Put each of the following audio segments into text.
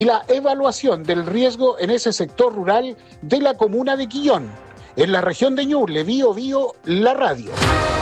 y la evaluación del riesgo en ese sector rural de la comuna de Quillón. En la región de Ñuble, Bío Bío, la radio.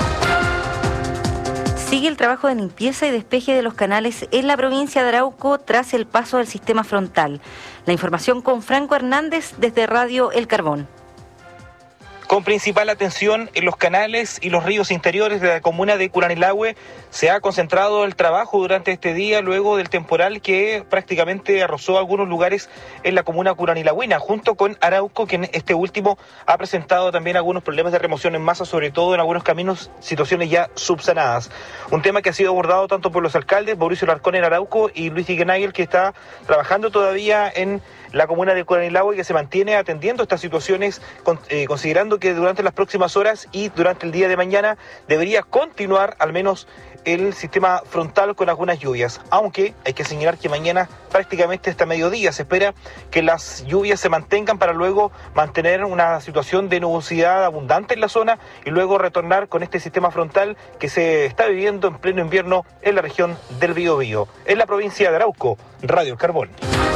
Sigue el trabajo de limpieza y despeje de los canales en la provincia de Arauco tras el paso del sistema frontal. La información con Franco Hernández desde Radio El Carbón. Con principal atención en los canales y los ríos interiores de la comuna de Curanilahue, se ha concentrado el trabajo durante este día luego del temporal que prácticamente arrasó algunos lugares en la comuna curanilagüina, junto con Arauco, que este último ha presentado también algunos problemas de remoción en masa, sobre todo en algunos caminos, situaciones ya subsanadas. Un tema que ha sido abordado tanto por los alcaldes, Mauricio Larcón en Arauco y Luis Diguenagel, que está trabajando todavía en la comuna de Curanilahue, que se mantiene atendiendo estas situaciones, considerando que durante las próximas horas y durante el día de mañana debería continuar al menos el sistema frontal con algunas lluvias, aunque hay que señalar que mañana prácticamente hasta mediodía se espera que las lluvias se mantengan para luego mantener una situación de nubosidad abundante en la zona y luego retornar con este sistema frontal que se está viviendo en pleno invierno en la región del Biobío. En la provincia de Arauco, Radio El Carbón.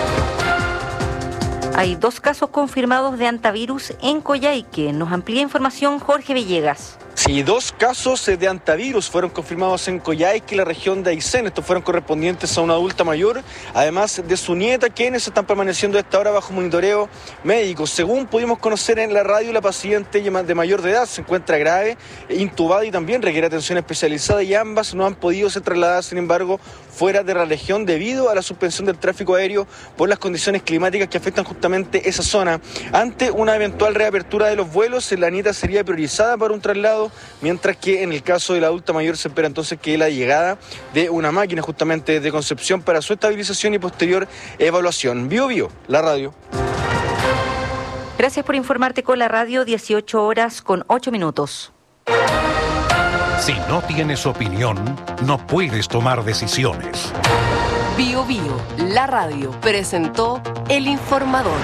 Hay 2 casos confirmados de antivirus en Coyhaique. Nos amplía información Jorge Villegas. Sí, 2 casos de antivirus fueron confirmados en Coyhaique y la región de Aysén. Estos fueron correspondientes a una adulta mayor, además de su nieta, quienes están permaneciendo a esta hora bajo monitoreo médico. Según pudimos conocer en la radio, la paciente de mayor de edad se encuentra grave, intubada y también requiere atención especializada, y ambas no han podido ser trasladadas, sin embargo, fuera de la región debido a la suspensión del tráfico aéreo por las condiciones climáticas que afectan justamente esa zona. Ante una eventual reapertura de los vuelos, la nieta sería priorizada para un traslado, mientras que en el caso de la adulta mayor se espera entonces que la llegada de una máquina justamente de Concepción para su estabilización y posterior evaluación. Bío Bío, la radio. Gracias por informarte con la radio, 18 horas con 8 minutos. Si no tienes opinión, no puedes tomar decisiones. Bío Bío, la radio, presentó El Informador.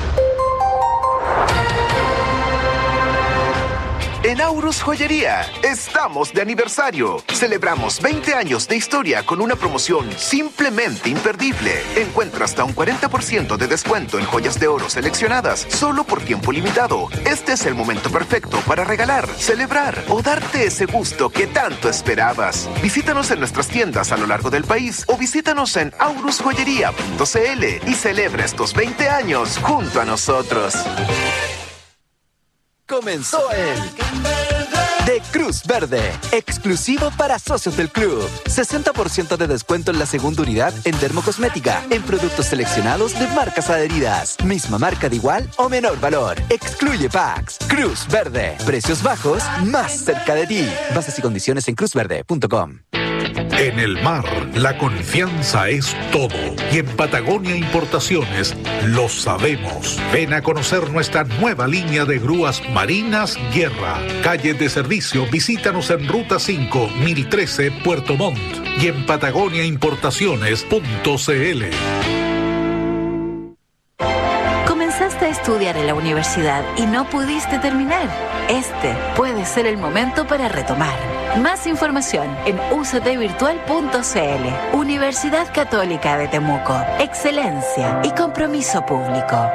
En Aurus Joyería estamos de aniversario. Celebramos 20 años de historia con una promoción simplemente imperdible. Encuentra hasta un 40% de descuento en joyas de oro seleccionadas solo por tiempo limitado. Este es el momento perfecto para regalar, celebrar o darte ese gusto que tanto esperabas. Visítanos en nuestras tiendas a lo largo del país o visítanos en aurusjoyería.cl y celebra estos 20 años junto a nosotros. Comenzó el de Cruz Verde, exclusivo para socios del club. 60% de descuento en la segunda unidad en dermocosmética, en productos seleccionados de marcas adheridas. Misma marca de igual o menor valor. Excluye packs. Cruz Verde, precios bajos más cerca de ti. Bases y condiciones en cruzverde.com. En el mar, la confianza es todo. Y en Patagonia Importaciones lo sabemos. Ven a conocer nuestra nueva línea de grúas marinas Guerra. Calle de servicio, visítanos en Ruta 5, 1013, Puerto Montt. Y en patagoniaimportaciones.cl. Comenzaste a estudiar en la universidad y no pudiste terminar. Este puede ser el momento para retomar. Más información en uctvirtual.cl. Universidad Católica de Temuco. Excelencia y compromiso público.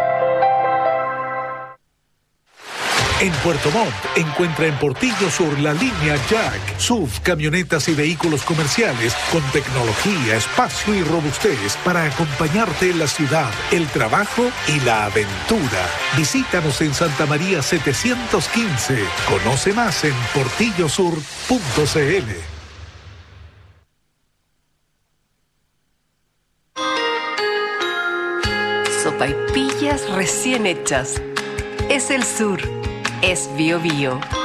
En Puerto Montt, encuentra en Portillo Sur la línea Jack, SUV, camionetas y vehículos comerciales con tecnología, espacio y robustez para acompañarte en la ciudad, el trabajo y la aventura. Visítanos en Santa María 715. Conoce más en portillosur.cl. Sopaipillas recién hechas. Es el sur. Es Bío Bío.